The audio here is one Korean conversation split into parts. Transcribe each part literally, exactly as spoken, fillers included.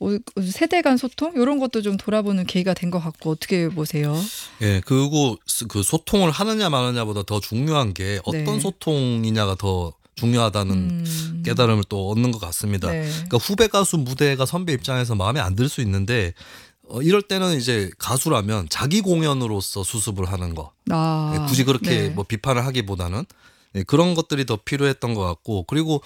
어, 세대 간 소통 이런 것도 좀 돌아보는 계기가 된 것 같고 어떻게 보세요? 예, 그리고 그 소통을 하느냐 마느냐보다 더 중요한 게 어떤 네. 소통이냐가 더 중요하다는 음. 깨달음을 또 얻는 것 같습니다. 네. 그러니까 후배 가수 무대가 선배 입장에서 마음에 안 들 수 있는데 어, 이럴 때는 이제 가수라면 자기 공연으로서 수습을 하는 거. 아, 예, 굳이 그렇게 네. 뭐 비판을 하기보다는 예, 그런 것들이 더 필요했던 것 같고, 그리고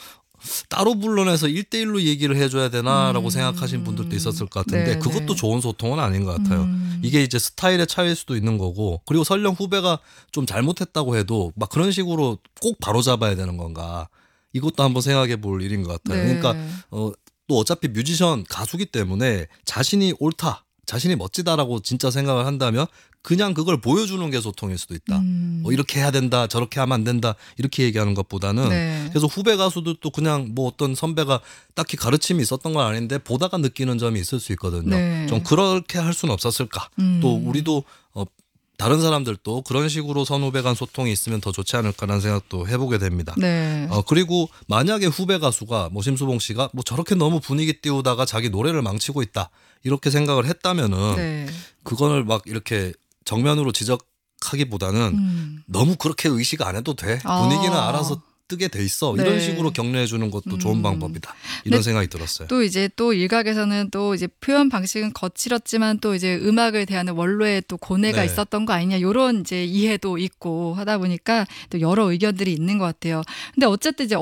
따로 불러내서 일대일로 얘기를 해줘야 되나라고 음. 생각하신 분들도 있었을 것 같은데 네, 그것도 네. 좋은 소통은 아닌 것 같아요. 음. 이게 이제 스타일의 차이일 수도 있는 거고, 그리고 설령 후배가 좀 잘못했다고 해도 막 그런 식으로 꼭 바로잡아야 되는 건가, 이것도 한번 생각해 볼 일인 것 같아요. 네. 그러니까 어, 또 어차피 뮤지션 가수기 때문에 자신이 옳다, 자신이 멋지다라고 진짜 생각을 한다면 그냥 그걸 보여주는 게 소통일 수도 있다. 음. 뭐 이렇게 해야 된다, 저렇게 하면 안 된다, 이렇게 얘기하는 것보다는 네. 그래서 후배 가수들도 그냥 뭐 어떤 선배가 딱히 가르침이 있었던 건 아닌데 보다가 느끼는 점이 있을 수 있거든요. 네. 좀 그렇게 할 수는 없었을까. 음. 또 우리도 어, 다른 사람들도 그런 식으로 선후배 간 소통이 있으면 더 좋지 않을까라는 생각도 해보게 됩니다. 네. 어, 그리고 만약에 후배 가수가 뭐 심수봉 씨가 뭐 저렇게 너무 분위기 띄우다가 자기 노래를 망치고 있다, 이렇게 생각을 했다면은 네. 그거를 막 이렇게 정면으로 지적하기보다는 음. 너무 그렇게 의식 안 해도 돼. 아. 분위기는 알아서 뜨게 돼 있어. 네. 이런 식으로 격려해 주는 것도 좋은 음. 방법이다. 이런 네. 생각이 들었어요. 또 이제 또 일각에서는 또 이제 표현 방식은 거칠었지만 또 이제 음악을 대하는 원로의 또 고뇌가 네. 있었던 거 아니냐, 이런 이제 이해도 있고 하다 보니까 또 여러 의견들이 있는 것 같아요. 근데 어쨌든 이제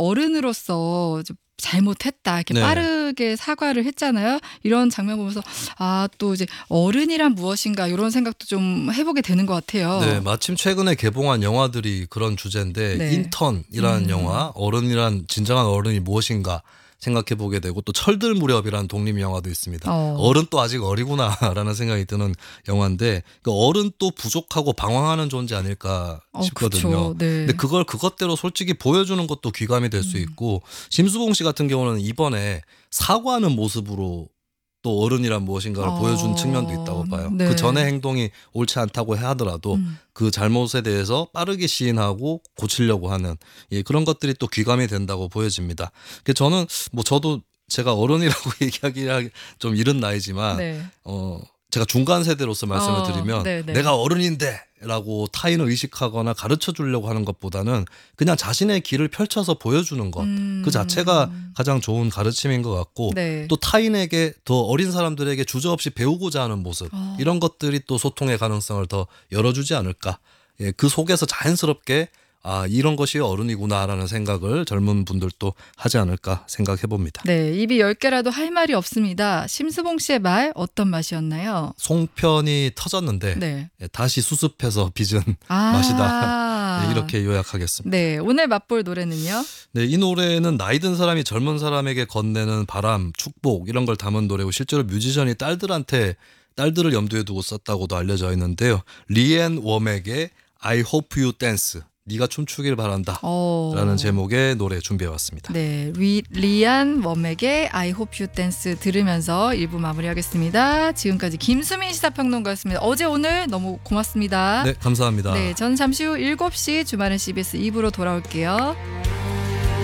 어른으로서 좀 잘못했다 이렇게 네. 빠르게 사과를 했잖아요. 이런 장면 보면서 아, 또 이제 어른이란 무엇인가 이런 생각도 좀 해보게 되는 것 같아요. 네, 마침 최근에 개봉한 영화들이 그런 주제인데 네. 인턴이라는 음. 영화, 어른이란 진정한 어른이 무엇인가 생각해 보게 되고, 또 철들 무렵이라는 독립 영화도 있습니다. 어. 어른 또 아직 어리구나라는 생각이 드는 영화인데 그 어른 또 부족하고 방황하는 존재 아닐까 어, 싶거든요. 그쵸. 네. 근데 그걸 그것대로 솔직히 보여주는 것도 귀감이 될 수 음. 있고, 심수봉 씨 같은 경우는 이번에 사과하는 모습으로 또 어른이란 무엇인가를 어. 보여준 측면도 있다고 봐요. 네. 그 전의 행동이 옳지 않다고 하더라도 음. 그 잘못에 대해서 빠르게 시인하고 고치려고 하는, 예, 그런 것들이 또 귀감이 된다고 보여집니다. 그래서 저는 뭐 저도 제가 어른이라고 얘기하기 좀 이른 나이지만 네. 어 제가 중간 세대로서 말씀을 어, 드리면 네네. 내가 어른인데 라고 타인을 의식하거나 가르쳐 주려고 하는 것보다는 그냥 자신의 길을 펼쳐서 보여주는 것, 음. 그 자체가 가장 좋은 가르침인 것 같고, 네. 또 타인에게, 더 어린 사람들에게 주저없이 배우고자 하는 모습, 어. 이런 것들이 또 소통의 가능성을 더 열어주지 않을까. 예, 그 속에서 자연스럽게 아, 이런 것이 어른이구나라는 생각을 젊은 분들도 하지 않을까 생각해 봅니다. 네, 입이 열 개라도 할 말이 없습니다. 심수봉 씨의 말 어떤 맛이었나요? 송편이 터졌는데 네. 예, 다시 수습해서 빚은 아. 맛이다. 예, 이렇게 요약하겠습니다. 네, 오늘 맛볼 노래는요? 네, 이 노래는 나이 든 사람이 젊은 사람에게 건네는 바람, 축복, 이런 걸 담은 노래고, 실제로 뮤지션이 딸들한테 딸들을 염두에 두고 썼다고도 알려져 있는데요. 리앤 웜에게 I hope you dance, 네가 춤추길 바란다 어. 라는 제목의 노래 준비해봤습니다. 네, 리, 리안 웜에게 I hope you dance 들으면서 일 부 마무리하겠습니다. 지금까지 김수민 시사평론가였습니다. 어제 오늘 너무 고맙습니다. 네, 감사합니다. 네, 전 잠시 후 일곱 시 주말엔 씨비에스 이 부로 돌아올게요.